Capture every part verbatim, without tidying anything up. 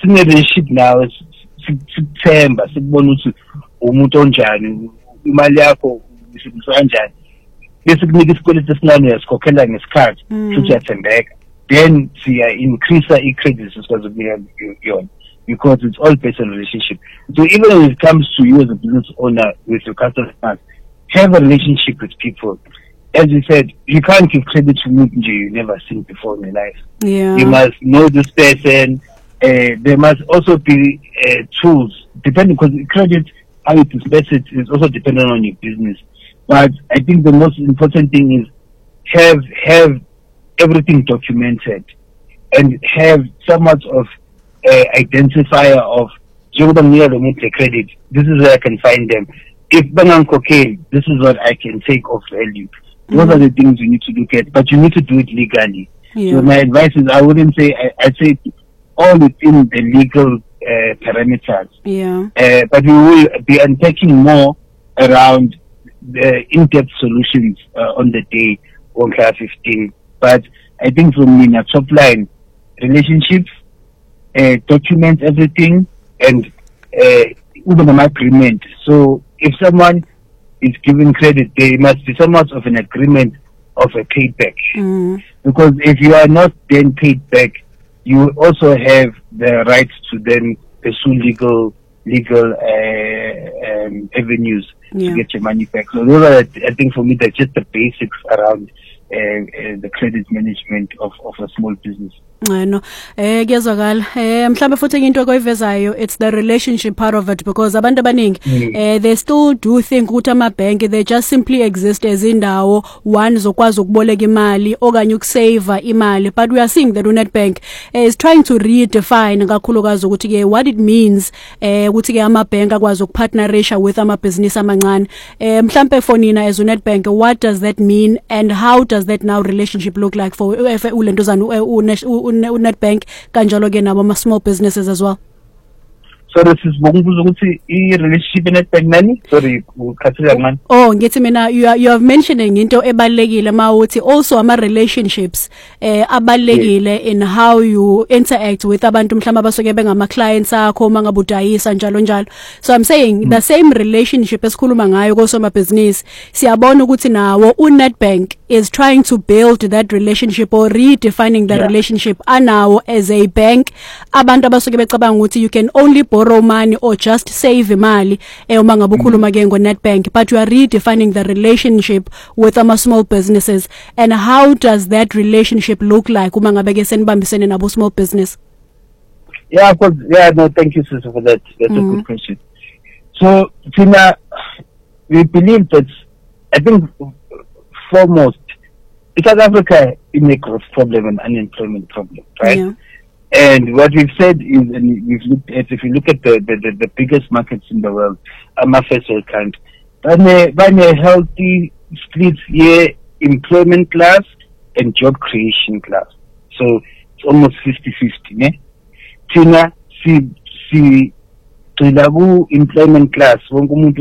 relationship now sikuthemba sikubona ukuthi umuntu onjani imali yakho isebenzisa kanjani bese kunika isikweletu esincane uyasikhokhela ngesikhathi futhi uyathembeka then siya increase i-credit sikwazi ukunika yona because it's all based on relationship. So even when it comes to you as a business owner with your customers, have a relationship with people. As you said, you can't give credit to me you've never seen before in your life. Yeah. You must know this person. Uh, there must also be uh, tools, depending, because credit, how it is best, is also dependent on your business. But I think the most important thing is have have everything documented and have somewhat of uh, identifier of credit. This is where I can find them. If bank cocaine, this is what I can take off value. Those mm-hmm. are the things you need to look at, but you need to do it legally. Yeah. So my advice is, I wouldn't say, I, I'd say all within the legal uh, parameters. Yeah. Uh, but we will be unpacking more around the in-depth solutions uh, on the day on class fifteen. But I think for me, in top line, relationships, uh, document everything, and uh, even an agreement. So if someone is given credit, there must be somewhat of an agreement of a payback. Mm. Because if you are not then paid back, you also have the right to then pursue legal legal uh, um, avenues yeah. to get your money back. So those are, I think, for me, that's just the basics around uh, uh, the credit management of, of a small business. I know. Eh kuyazwakala. Eh mhlambe futhi into koyivezayo, it's the relationship part of it, because abantu abaningi mm. eh they still do think ukuthi ama bank they just simply exist as indawo one zokwazi ukuboleka imali okanye ukusave imali, but we are seeing that Nedbank eh, is trying to redefine kakhulukazi ukuthi ke what it means eh ukuthi ke ama bank akwazi ukupartnerisha with ama business amancane. Eh mhlambe for nina as Nedbank, what does that mean and how does that now relationship look like for ulentozana Nedbank kanjalo ke nabo ama small businesses as well? So this is bokubuza ukuthi I relationship Nedbank nani? Sorry, ukhathela kancane. Oh, ngithi mina you are, you are mentioning into ebalekile mawuthi also ama relationships eh abalekile in how you interact with abantu mhlamba basoke bengama clients akho mangabe udayisa njalo njalo. So I'm saying mm. the same relationship esikhuluma ngayo kosoma business, siyabona ukuthi nawo uNedbank is trying to build that relationship or redefining the yeah. relationship anawo as a bank. Abantu abasoke becabanga ukuthi you can only borrow money or just save imali eh uma ngabe ukhuluma ke ngo Nedbank, but you are redefining the relationship with ama small businesses. And how does that relationship look like uma ngabe ke senibambisene nabo small business? Yeah, of course. Yeah, no, thank you, sister, for that. That's mm-hmm. a good question. So, Tina, we believe that, I think, foremost, South Africa is a growth problem and unemployment problem, right? Yeah. And what we've said is, and we've looked at, if you look at the, the, the, the biggest markets in the world, I'm a first world country, but a healthy split here, employment class and job creation class. So it's almost fifty-fifty, ne? Tina, si, si, to employment class, so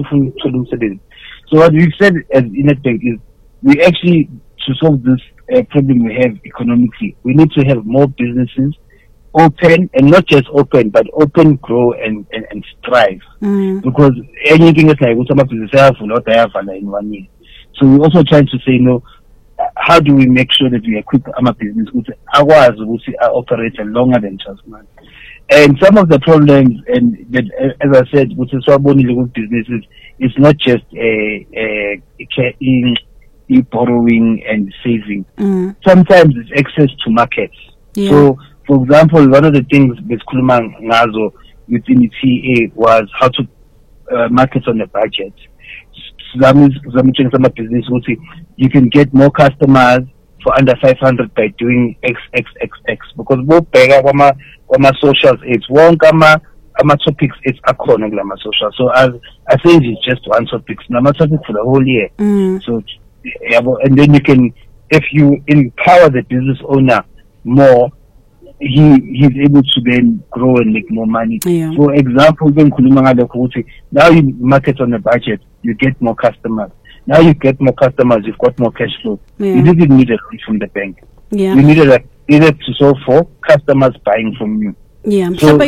what we've said as Nedbank is, we actually, to solve this uh, problem we have economically, we need to have more businesses open, and not just open, but open, grow, and, and, and strive. Mm. Because anything is like, some business have not have in one year. So we're also trying to say, you know, how do we make sure that we equip our business with hours which operate longer than just months? And some of the problems, and that, as I said, which is what businesses, is not just a, a, a, a borrowing and saving. Mm. Sometimes it's access to markets. Yeah. So, for example, one of the things with Kulumang Ngazo within the T A was how to uh, market on a budget. Business, you can get more customers for under five hundred by doing X X X X, because both pega wama wama socials it's one kama ama topics it's a corner glama social. So as I think it's just one topic, nama topic for the whole year. Mm. So and then you can, if you empower the business owner more, he he's able to then grow and make more money. Yeah. For example, when now you market on a budget, you get more customers. Now you get more customers, you've got more cash flow. Yeah. You didn't need a loan from the bank. Yeah. You needed a needed to solve for customers buying from you. Yeah. So